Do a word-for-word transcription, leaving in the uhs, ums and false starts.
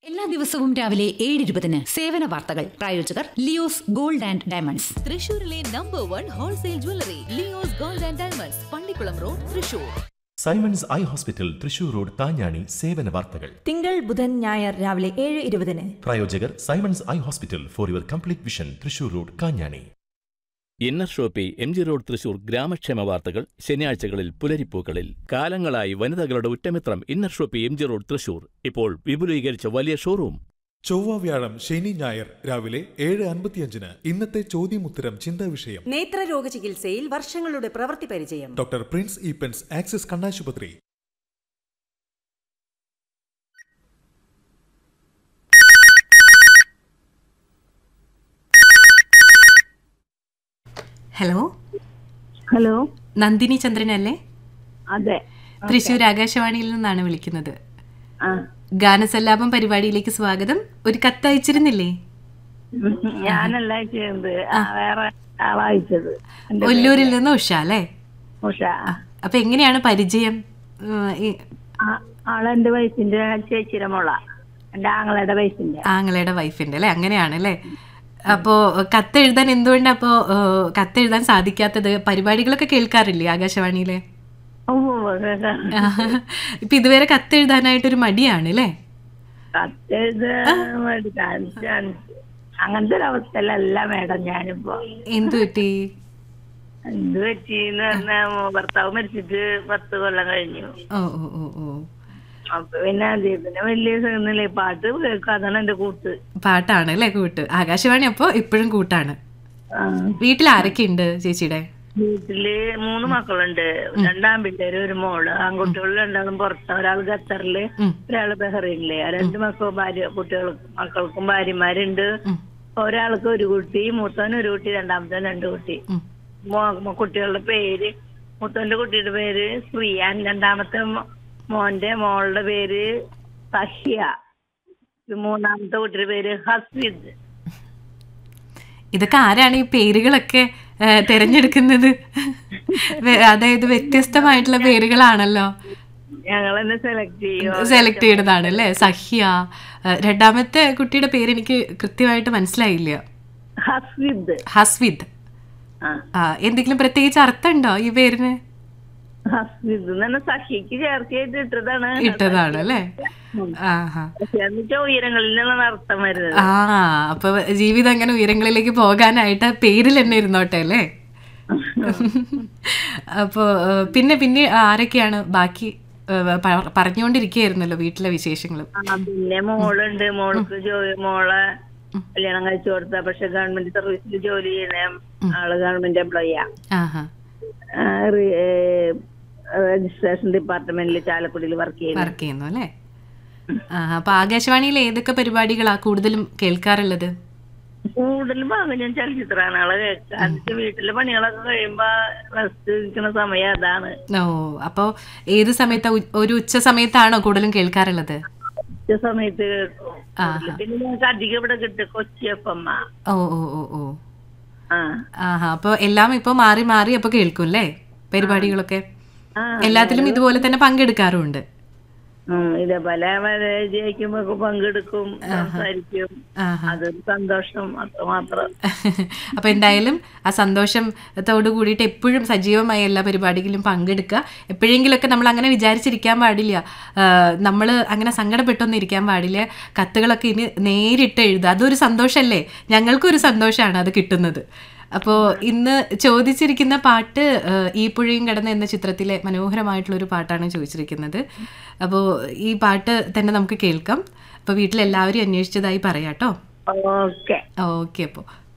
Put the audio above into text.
എല്ലാ ദിവസവും രാവിലെ ഏഴ് ഇരുപതിന് സേവന വാർത്തകൾ. പ്രായോജകർ ലിയോസ് ഗോൾഡ് ആൻഡ് ഡയമണ്ട്സ്. തൃശൂരിലെ number one wholesale jewellery Leo's gold and diamonds, Pallikkulam road, Thrissur. Symons eye hospital, Thrissur road, താഞ്ഞാണി. സേവന വാർത്തകൾ തിങ്കൾ, ബുധൻ, ഞായർ രാവിലെ ഏഴ് ഇരുപതിന്. പ്രായോജകർ Symons eye hospital, for your complete vision, Thrissur road, Kanjani. Inner Shopee, M G road, Thrissur. ഗ്രാമക്ഷേമ വാർത്തകൾ ശനിയാഴ്ചകളിൽ പുലരിപ്പൂക്കളിൽ. കാലങ്ങളായി വനിതകളുടെ ഉറ്റമിത്രം inner Shopee, M G road, Thrissur. ഇപ്പോൾ വിപുലീകരിച്ച വലിയ ഷോറൂം. ചൊവ്വ, വ്യാഴം, ശനി, ഞായർ രാവിലെ ഏഴ് അൻപത്തിയഞ്ചിന് ഇന്നത്തെ ചോദ്യമുത്തരം ചിന്താ വിഷയം. നേത്രരോഗ ചികിത്സയിൽ വർഷങ്ങളുടെ പ്രവൃത്തി പരിചയം. ഡോക്ടർ പ്രിൻസ് ഈപ്പൻസ്, ആക്സിസ് കണ്ണാശുപത്രി. Hello hello, Nandini ചന്ദ്രനല്ലേ? അതെ, തൃശ്ശൂർ ആകാശവാണിയിൽ നിന്നാണ് വിളിക്കുന്നത്. ആ, ഗാനസല്ലാപം പരിപാടിയിലേക്ക് സ്വാഗതം. ഒരു കത്ത് അയച്ചിരുന്നില്ലേ? ഞാനല്ല അയച്ചത്, വേറെ ആളയച്ചത്. ഒല്ലൂരിൽ നിന്ന് ഉഷ അല്ലേ? ഉഷ. അപ്പൊ എങ്ങനെയാണ് പരിചയം? ആളെന്റെ വയസ്സിന്റെ ചേച്ചിയുടെ മോള, എന്റെ ആങ്ങളുടെ വയസ്സിന്റെ ആങ്ങളയുടെ വൈഫിന്റെ അല്ലേ? അങ്ങനെയാണ് അല്ലേ? അപ്പോ കത്തെഴുതാൻ എന്തുകൊണ്ടാ അപ്പോ കത്തെഴുതാൻ സാധിക്കാത്തത്? പരിപാടികളൊക്കെ കേൾക്കാറില്ലേ ആകാശവാണിയിലെ? ഇപ്പൊ ഇതുവരെ കത്തെഴുതാനായിട്ടൊരു മടിയാണ് അല്ലേ? കത്തെഴുതാൻ അങ്ങനത്തെ ഒരു അവസ്ഥയിലല്ല മേഡം ഞാനിപ്പോ. എന്തു പറ്റി? എന്ത് പറ്റിന്ന് പറഞ്ഞാ ഭർത്താവ് മരിച്ചിട്ട് പത്ത് കൊല്ലം കഴിഞ്ഞു. ഓ ഓ ഓ ഓ അപ്പൊ പിന്നെ അദ്ദേഹത്തിന് വലിയ സുഖമില്ലേ, പാട്ട് കേൾക്കും, അതാണ് എന്റെ കൂട്ട്. പാട്ടാണ് അല്ലേ കൂട്ട്? ആകാശവാണി അപ്പൊ ഇപ്പോഴും കൂട്ടാണ്. വീട്ടിൽ ആരൊക്കെ ഉണ്ട് ചേച്ചിയുടെ? വീട്ടില് മൂന്ന് മക്കളുണ്ട്. രണ്ടാം പിള്ളേര്, ഒരു മോള്. ആൺകുട്ടികൾ രണ്ടാളും പുറത്ത്, ഒരാൾ ഖത്തറില്, ഒരാള് ബഹ്റൈനില്. രണ്ട് മക്കളും ഭാര്യ കുട്ടികൾക്കും മക്കൾക്കും ഭാര്യമാരുണ്ട്. ഒരാൾക്ക് ഒരു കുട്ടി, മൂത്തവന് ഒരു കുട്ടി, രണ്ടാമത്തെ രണ്ട് കുട്ടി. കുട്ടികളുടെ പേര്, മൂത്തവന്റെ കുട്ടിയുടെ പേര് ശ്രീയാൻ, രണ്ടാമത്തെ മോന്റെ മോളുടെ പേര് സഷ്യ, മൂന്നാമത്തെ കുട്ടിയുടെ പേര് ഹസ്വിദ്. ഇതൊക്കെ ആരാണ് ഈ പേരുകളൊക്കെ തിരഞ്ഞെടുക്കുന്നത്? അതായത് വ്യത്യസ്തമായിട്ടുള്ള പേരുകളാണല്ലോ. ഞങ്ങൾ തന്നെ സെലക്ട് ചെയ്യും സെലക്ട് ചെയ്തതാണല്ലേ? സഹ്യ. രണ്ടാമത്തെ കുട്ടിയുടെ പേര് എനിക്ക് കൃത്യമായിട്ട് മനസ്സിലായില്ല. ഹസ്വിദ്. ഹസ്വിദ്. എന്തെങ്കിലും പ്രത്യേകിച്ച് അർത്ഥമുണ്ടോ ഈ പേരിന്? ഹസ്വിദ് സഖ്യക്ക് ചേർത്തിയായിട്ട് ഇട്ടതാണ് ഇട്ടതാണ് അല്ലേ? ഉയരങ്ങളിലുള്ള അർത്ഥം വരുന്നത്. ആ, അപ്പൊ ജീവിതം അങ്ങനെ ഉയരങ്ങളിലേക്ക് പോകാനായിട്ട് പേരിൽ തന്നെ ഇരുന്നോട്ടെ അല്ലേ? അപ്പൊ പിന്നെ പിന്നെ ആരൊക്കെയാണ് ബാക്കി? പറഞ്ഞുകൊണ്ടിരിക്കുകയായിരുന്നല്ലോ വീട്ടിലെ വിശേഷങ്ങളും. പിന്നെ മോളുണ്ട്, മോൾക്ക് ജോലി, മോളെ കല്യാണം കഴിച്ചു കൊടുത്ത, പക്ഷെ ഗവൺമെന്റ് സർവീസിൽ ജോലി ചെയ്യുന്ന ആള് ഗവൺമെന്റ് എംപ്ലോയിയാ. രജിസ്ട്രേഷൻ ഡിപ്പാർട്ട്മെന്റിൽ ചാലക്കുടിയിൽ വർക്ക് ചെയ്യുന്നു വർക്ക് ചെയ്യുന്നു അല്ലേ? അപ്പൊ ആകാശവാണിയിൽ ഏതൊക്കെ പരിപാടികളാ കൂടുതലും കേൾക്കാറുള്ളത്? കൂടുതൽ ഭാഗം ഞാൻ ചലച്ചിത്രമാണ് ആളെ കേൾക്കാൻ. വീട്ടിലെ പണികളൊക്കെ കഴിയുമ്പോ റെസ്റ്റ് ഇരിക്കുന്ന സമയം അതാണ്. ഓ, അപ്പൊ ഏത് സമയത്താ? ഒരു ഉച്ച സമയത്താണോ കൂടുതലും കേൾക്കാറുള്ളത്? ഉച്ച സമയത്ത് കേൾക്കും. പിന്നെ ഞങ്ങൾക്ക് അധികം ഇവിടെ കിട്ടും കൊച്ചിയപ്പമ്മ. ഓ ഓ ഓ ഓ ആഹാ. അപ്പൊ എല്ലാം ഇപ്പൊ മാറി മാറി അപ്പൊ കേൾക്കും അല്ലേ പരിപാടികളൊക്കെ? എല്ലാത്തിലും ഇതുപോലെ തന്നെ പങ്കെടുക്കാറുണ്ട്? ഇതേപോലെ ജയിക്കുമ്പോ പങ്കെടുക്കും, സംസാരിക്കും. അതൊരു സന്തോഷം മാത്രം. അപ്പൊ എന്തായാലും ആ സന്തോഷത്തോട് കൂടിയിട്ട് എപ്പോഴും സജീവമായ എല്ലാ പരിപാടികളിലും പങ്കെടുക്കുക. എപ്പോഴെങ്കിലൊക്കെ നമ്മൾ അങ്ങനെ വിചാരിച്ചിരിക്കാൻ പാടില്ല, നമ്മൾ അങ്ങനെ സങ്കടപ്പെട്ടൊന്നും ഇരിക്കാൻ പാടില്ല. കത്തുകളൊക്കെ ഇനി നേരിട്ട് എഴുതുക, അതൊരു സന്തോഷമല്ലേ? ഞങ്ങൾക്കൊരു സന്തോഷമാണ് അത് കിട്ടുന്നത്. അപ്പോൾ ഇന്ന് ചോദിച്ചിരിക്കുന്ന പാട്ട് ഈ പുഴയും കടന്ന് എന്ന ചിത്രത്തിലെ മനോഹരമായിട്ടുള്ളൊരു പാട്ടാണ് ചോദിച്ചിരിക്കുന്നത്. അപ്പോൾ ഈ പാട്ട് തന്നെ നമുക്ക് കേൾക്കാം. അപ്പോൾ വീട്ടിലെല്ലാവരും അന്വേഷിച്ചതായി പറയാട്ടോ. ഓക്കെ ഓക്കെ അപ്പോൾ